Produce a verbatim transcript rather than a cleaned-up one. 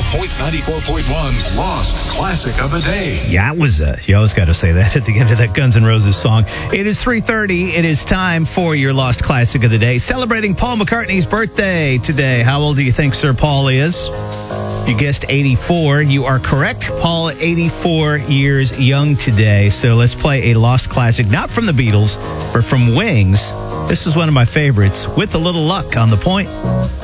Point ninety-four point one's Lost Classic of the Day. Yeah, it was, uh, you always got to say that at the end of that Guns N' Roses song. It is three thirty. It is time for your Lost Classic of the Day, celebrating Paul McCartney's birthday today. How old do you think Sir Paul is? You guessed eighty-four. You are correct. Paul, eighty-four years young today. So let's play a Lost Classic, not from the Beatles, but from Wings. This is one of my favorites, With a Little Luck on The Point.